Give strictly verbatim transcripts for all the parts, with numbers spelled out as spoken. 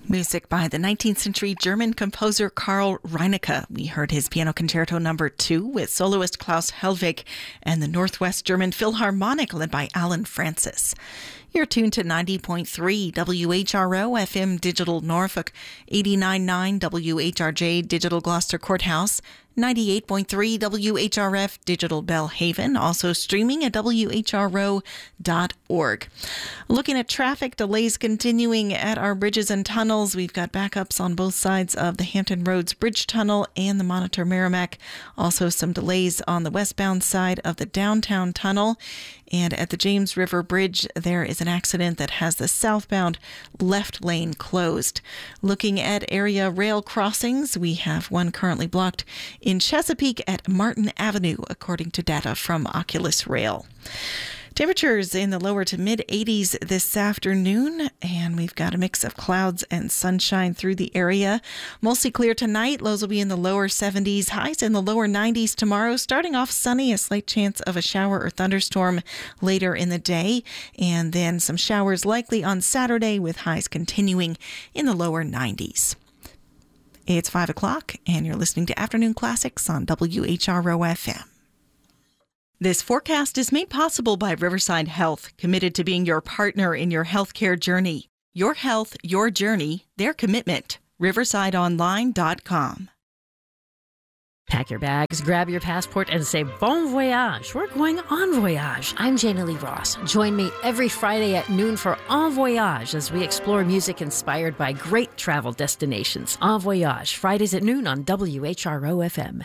Music by the nineteenth century German composer Karl Reinecke. We heard his Piano Concerto number two with soloist Klaus Hellwig and the Northwest German Philharmonic led by Alan Francis. You're tuned to ninety point three W H R O F M Digital Norfolk, eighty-nine point nine W H R J Digital Gloucester Courthouse, ninety-eight point three W H R F Digital Bellhaven, also streaming at W H R O dot org. Looking at traffic, delays continuing at our bridges and tunnels. We've got backups on both sides of the Hampton Roads Bridge Tunnel and the Monitor Merrimack. Also some delays on the westbound side of the downtown tunnel. And at the James River Bridge, there is an accident that has the southbound left lane closed. Looking at area rail crossings, we have one currently blocked in Chesapeake at Martin Avenue, according to data from Oculus Rail. Temperatures in the lower to mid eighties this afternoon, and we've got a mix of clouds and sunshine through the area. Mostly clear tonight. Lows will be in the lower seventies, highs in the lower nineties tomorrow. Starting off sunny, a slight chance of a shower or thunderstorm later in the day, and then some showers likely on Saturday with highs continuing in the lower nineties. It's five o'clock, and you're listening to Afternoon Classics on W H R O F M. This forecast is made possible by Riverside Health, committed to being your partner in your healthcare journey. Your health, your journey, their commitment. riverside online dot com. Pack your bags, grab your passport, and say bon voyage. We're going en voyage. I'm Jana Lee Ross. Join me every Friday at noon for En Voyage as we explore music inspired by great travel destinations. En Voyage, Fridays at noon on W H R O F M.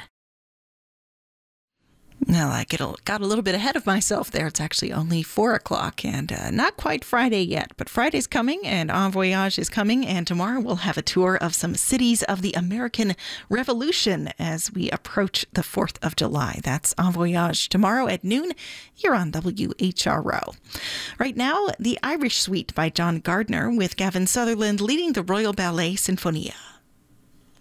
Well, I get a, got a little bit ahead of myself there. It's actually only four o'clock and uh, not quite Friday yet, but Friday's coming and En Voyage is coming, and tomorrow we'll have a tour of some cities of the American Revolution as we approach the fourth of July. That's En Voyage tomorrow at noon here on W H R O. Right now, the Irish Suite by John Gardner with Gavin Sutherland leading the Royal Ballet Sinfonia.